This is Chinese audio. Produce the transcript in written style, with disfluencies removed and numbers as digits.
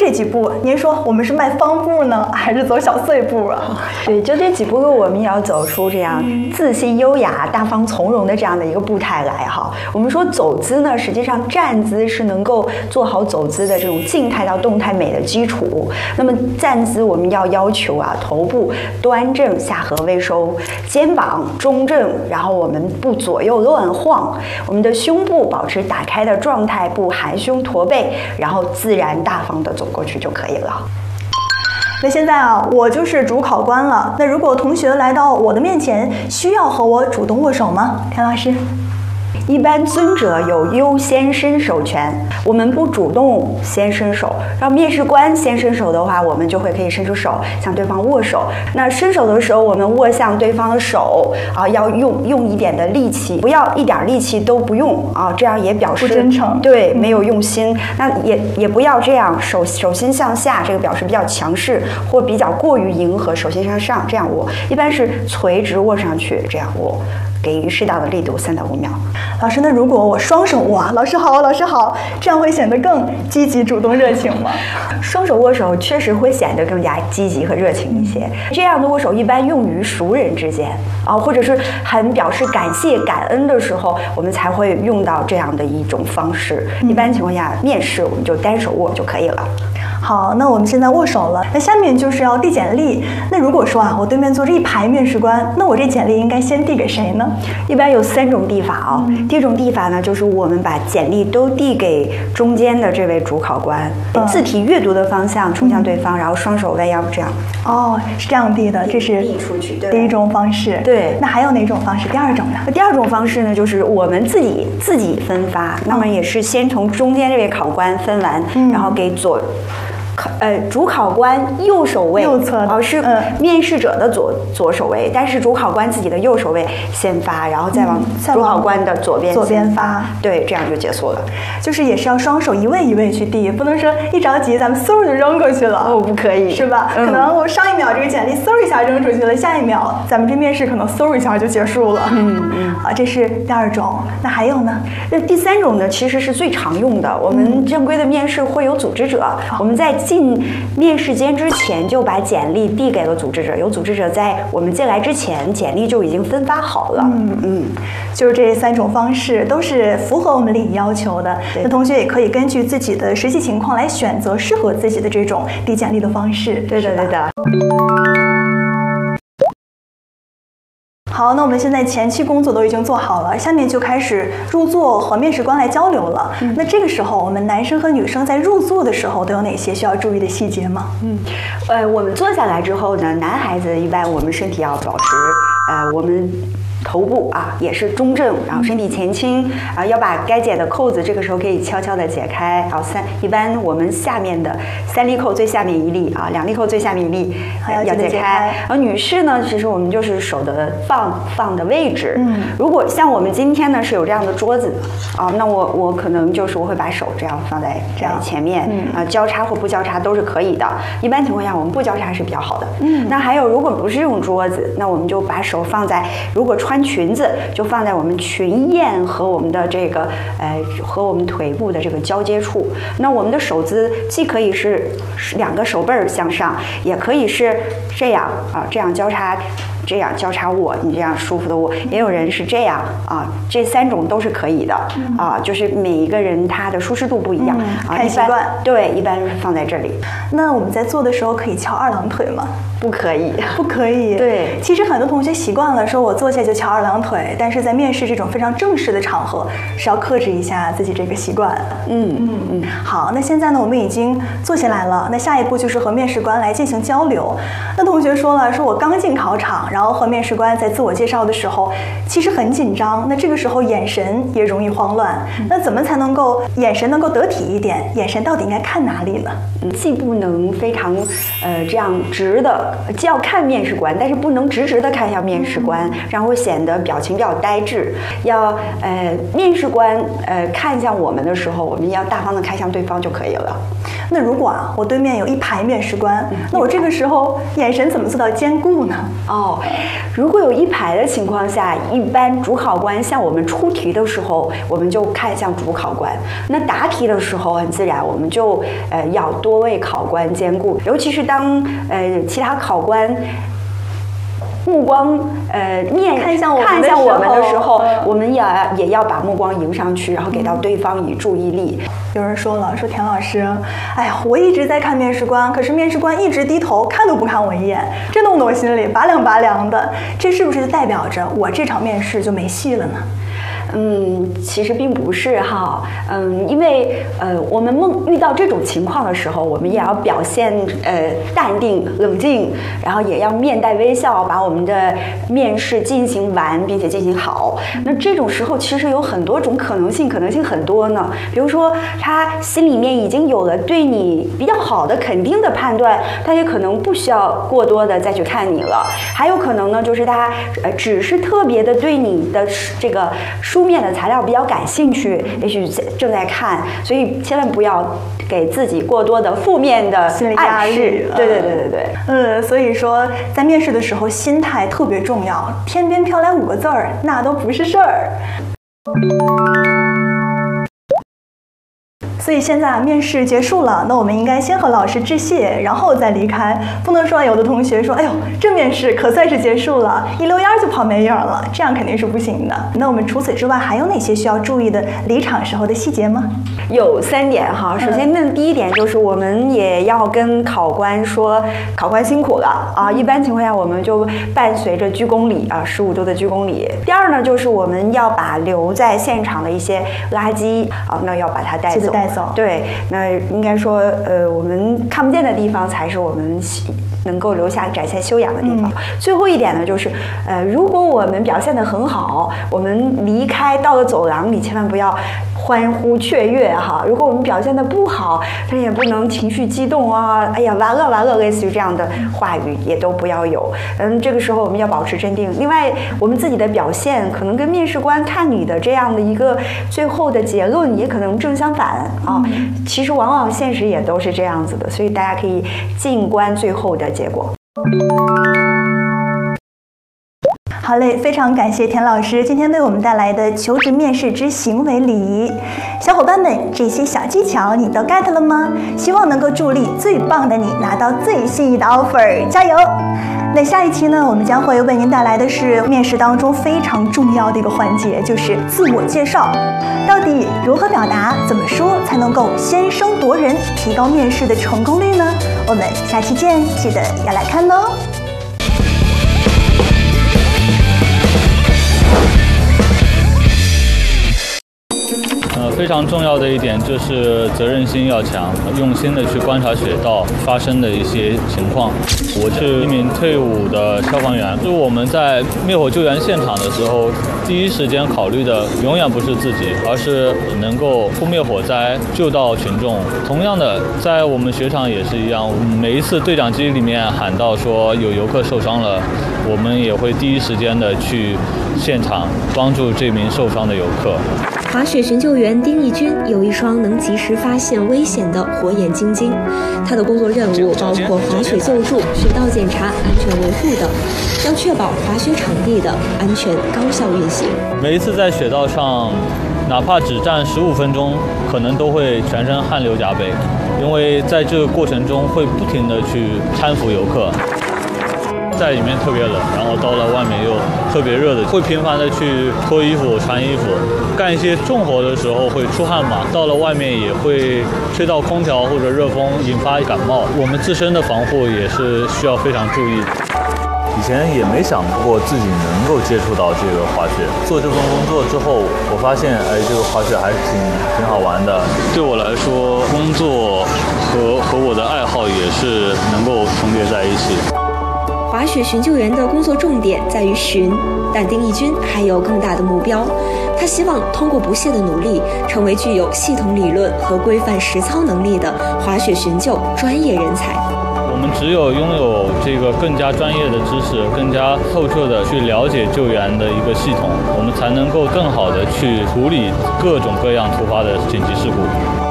这几步，您说我们是迈方步呢，还是走小碎步啊？ 对，就这几步路，我们也要走出这样自信、优雅、大方、从容的这样的一个步态来哈。我们说走姿呢，实际上站姿是能够做好走姿的这种静态到动态美的基础。那么站姿我们要求啊，头部端正，下颌微收，肩膀中正，然后我们不左右乱晃，我们的胸部保持打开的状态，不含胸驼背，然后自然大方的走过去就可以了。 那现在啊，我就是主考官了。那如果同学来到我的面前，需要和我主动握手吗？田老师？ 一般尊者有优先伸手权，我们不主动先伸手，让面试官先伸手的话，我们就可以伸出手向对方握手。那伸手的时候，我们握向对方的手啊，要用一点的力气，不要一点力气都不用啊，这样也表示不真诚， 对，没有用心。那也不要这样，手心向下，这个表示比较强势或比较过于迎合，手心向上这样握，一般是垂直握上去这样握。给予适当的力度，3到5秒。 老师，那如果我双手握，老师好，老师好，这样会显得更积极、主动、热情吗？ 双手握手确实会显得更加积极和热情一些。这样的握手一般用于熟人之间啊，或者是很表示感谢、感恩的时候，我们才会用到这样的一种方式。一般情况下，面试我们就单手握就可以了。 好，那我们现在握手了，那下面就是要递简历。那如果说啊，我对面坐着一排面试官，那我这简历应该先递给谁呢？ 一般有3种递法啊。第一种递法呢，就是我们把简历都递给中间的这位主考官，字体阅读的方向冲向对方，然后双手弯腰这样。 哦，是这样递的，这是递出去， 第一种方式。 对， 那还有哪种方式？第二种呢？ 第二种方式呢，就是我们自己分发，那么也是先从中间这位考官分完，然后给主考官右手位， 右侧是面试者的左手位，但是主考官自己的右手位先发，然后再往主考官的左边发，对，这样就结束了。 就是也是要双手一位一位去递，不能说一着急咱们嗖就扔过去了。 哦，不可以， 是吧？可能我上一秒这个简历嗖一下扔出去了，下一秒咱们这面试可能嗖一下就结束了。好，这是第二种。那还有呢？ 那第3种呢，其实是最常用的。我们正规的面试会有组织者，我们在进面试间之前就把简历递给了组织者，有组织者在我们进来之前，简历就已经分发好了。 就是这3种方式都是符合我们礼仪要求的。那同学也可以根据自己的实际情况来选择适合自己的这种递简历的方式。 对的，对的。 好，那我们现在前期工作都已经做好了，下面就开始入座和面试官来交流了。那这个时候，我们男生和女生在入座的时候都有哪些需要注意的细节吗？ 我们坐下来之后呢，男孩子一般我们身体要保持我们头部啊也是中正，然后身体前倾啊，要把该解的扣子这个时候可以悄悄的解开。然后一般我们下面的3粒扣最下面1粒啊，2粒扣最下面1粒要解开。然后女士呢，其实我们就是手的放的位置。如果像我们今天呢是有这样的桌子啊，那我可能就是我会把手这样放在前面交叉或不交叉都是可以的。一般情况下我们不交叉是比较好的。那还有如果不是用桌子，那我们就把手放在，如果穿裙子就放在我们裙沿和我们的这个和我们腿部的这个交接处。那我们的手姿既可以是2个手背向上，也可以是这样啊，这样交叉握，你这样舒服的握。也有人是这样啊，这3种都是可以的啊，就是每一个人他的舒适度不一样看习惯。 对，一般是放在这里。 那我们在做的时候可以翘2郎腿吗？ 不可以， 不可以。 对， 其实很多同学习惯了说我坐下就翘2郎腿，但是在面试这种非常正式的场合是要克制一下自己这个习惯。好，那现在呢我们已经坐下来了，那下一步就是和面试官来进行交流。那同学说了，说我刚进考场，然后和面试官在自我介绍的时候其实很紧张，那这个时候眼神也容易慌乱。那怎么才能够眼神能够得体一点？眼神到底应该看哪里呢？ 既不能非常这样直的，既要看面试官，但是不能直的看向面试官，然后会显得表情比较呆滞。要面试官看向我们的时候，我们要大方的看向对方就可以了。 那如果我对面有一排面试官，那我这个时候眼神怎么做到兼顾呢？ 如果有一排的情况下，一般主考官向我们出题的时候，我们就看向主考官。那答题的时候，很自然我们就要多位考官兼顾，尤其是当其他考官目光看向我们的时候，我们也要把目光迎上去，然后给到对方以注意力。 有人说了，说田老师，哎呀，我一直在看面试官，可是面试官一直低头，看都不看我一眼，这弄得我心里拔凉拔凉的。这是不是就代表着我这场面试就没戏了呢？ 其实并不是哈，因为我们遇到这种情况的时候，我们也要表现淡定冷静，然后也要面带微笑，把我们的面试进行完，并且进行好。那这种时候其实有很多种可能性很多呢。比如说他心里面已经有了对你比较好的肯定的判断，他也可能不需要过多的再去看你了。还有可能呢，就是他只是特别的对你的这个书面的材料比较感兴趣，也许正在看，所以千万不要给自己过多的负面的心理压力。 对。 所以说在面试的时候，心态特别重要。天边飘来5个字儿，那都不是事儿。所以现在面试结束了，那我们应该先和老师致谢，然后再离开。不能说有的同学说，哎呦，这面试可算是结束了，一溜烟就跑没影了，这样肯定是不行的。那我们除此之外还有哪些需要注意的离场时候的细节吗？ 有3点哈。首先呢，第一点就是我们也要跟考官说，考官辛苦了啊。一般情况下我们就伴随着鞠躬礼啊，15度的鞠躬礼。第二呢，就是我们要把留在现场的一些垃圾啊，那要把它带走。对，那应该说，我们看不见的地方才是我们能够留下展现修养的地方。最后一点呢，就是，如果我们表现得很好，我们离开到了走廊里，千万不要欢呼雀跃哈。如果我们表现得不好，但也不能情绪激动啊，哎呀完了，类似于这样的话语也都不要有。这个时候我们要保持镇定。另外，我们自己的表现可能跟面试官看你的这样的一个最后的结论也可能正相反啊。其实往往现实也都是这样子的，所以大家可以静观最后的结果。 好嘞，非常感谢田老师今天为我们带来的求职面试之行为礼仪。小伙伴们，这些小技巧你都 get 了吗？希望能够助力最棒的你拿到最心仪的 offer， 加油！那下一期呢，我们将会为您带来的是面试当中非常重要的一个环节，就是自我介绍。到底如何表达，怎么说才能够先声夺人，提高面试的成功率呢？我们下期见，记得要来看哦。 非常重要的一点就是责任心要强，用心的去观察雪道发生的一些情况。我是一名退伍的消防员，就是我们在灭火救援现场的时候，第一时间考虑的永远不是自己，而是能够扑灭火灾，救到群众。同样的，在我们雪场也是一样，每一次对讲机里面喊到说有游客受伤了，我们也会第一时间的去现场帮助这名受伤的游客。 滑雪巡救员丁义军有一双能及时发现危险的火眼金睛，他的工作任务包括滑雪救助、雪道检查、安全维护等，要确保滑雪场地的安全高效运行。 每一次在雪道上，哪怕只站15分钟，可能都会全身汗流浃背，因为在这个过程中会不停地去搀扶游客。在里面特别冷，然后到了外面又特别热的，会频繁的去脱衣服、穿衣服，干一些重活的时候会出汗嘛，到了外面也会吹到空调或者热风，引发感冒。我们自身的防护也是需要非常注意。 以前也没想过自己能够接触到这个滑雪，做这份工作之后，我发现，这个滑雪还是挺好玩的。 对我来说，工作和我的爱好也是能够重叠在一起。 滑雪巡救员的工作重点在于巡，但丁义军还有更大的目标。他希望通过不懈的努力，成为具有系统理论和规范实操能力的滑雪巡救专业人才。 我们只有拥有这个更加专业的知识，更加透彻的去了解救援的一个系统，我们才能够更好的去处理各种各样突发的紧急事故。